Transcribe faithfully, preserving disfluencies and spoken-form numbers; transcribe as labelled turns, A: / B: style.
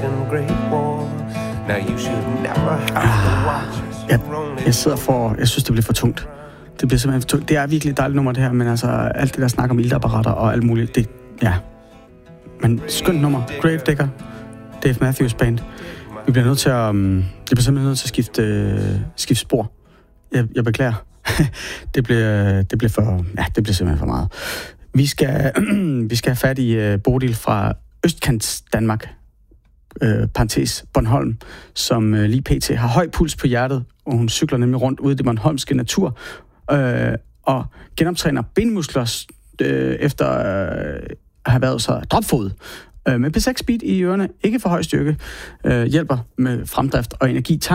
A: Jeg, jeg sidder for... Jeg synes, det bliver for tungt. Det bliver simpelthen for tungt. Det er virkelig et dejligt nummer, det her, men altså, alt det der snak om iltapparater og alt muligt, det... Ja. Men skønt nummer. Gravedigger. Dave Matthews Band. Vi bliver nødt til at... Um, jeg bliver simpelthen nødt til at skifte, uh, skifte spor. Jeg, jeg beklager. det, bliver, det bliver for... Ja, det bliver simpelthen for meget. Vi skal, vi skal have fat i uh, Bodil fra Østkants Danmark. Øh, parentes Bornholm, som øh, lige pt. Har høj puls på hjertet, og hun cykler nemlig rundt ude i det bornholmske natur, øh, og genoptræner benmuskler øh, efter øh, at have været så dropfod. Øh, med P seks Speed i ørerne, ikke for høj styrke, øh, hjælper med fremdrift og energi.